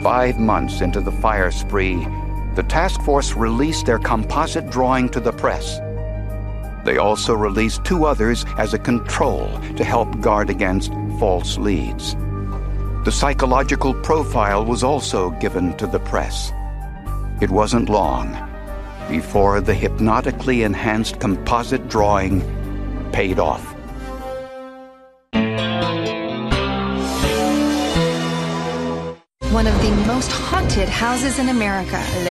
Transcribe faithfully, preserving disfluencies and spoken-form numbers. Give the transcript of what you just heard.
Five months into the fire spree, the task force released their composite drawing to the press. They also released two others as a control to help guard against false leads. The psychological profile was also given to the press. It wasn't long before the hypnotically enhanced composite drawing paid off. One of the most haunted houses in America.